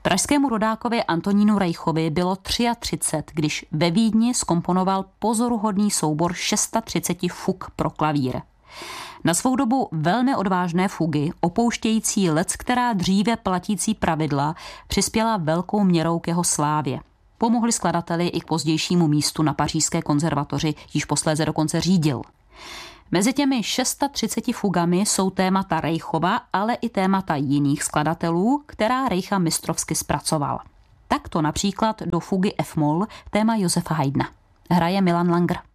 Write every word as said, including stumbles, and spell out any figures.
Pražskému rodákovi Antonínu Reichovi bylo třicet tři, když ve Vídni zkomponoval pozoruhodný soubor třicet šest fug pro klavír. Na svou dobu velmi odvážné fugy, opouštějící leckterá dříve platící pravidla, přispěla velkou měrou k jeho slávě. Pomohli skladateli i k pozdějšímu místu na Pařížské konzervatoři, již posléze dokonce řídil. Mezi těmi třiceti šesti fugami jsou témata Reichova, ale i témata jiných skladatelů, která Reicha mistrovsky zpracoval. Takto například do fugy F-moll téma Josefa Haydna. Hraje Milan Langer.